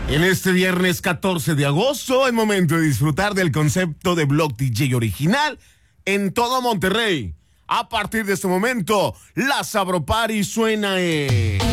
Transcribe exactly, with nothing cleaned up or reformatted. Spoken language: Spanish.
En este viernes catorce de agosto es momento de disfrutar del concepto de Blog D J original en todo Monterrey. A partir de este momento, la Sabro Party suena en...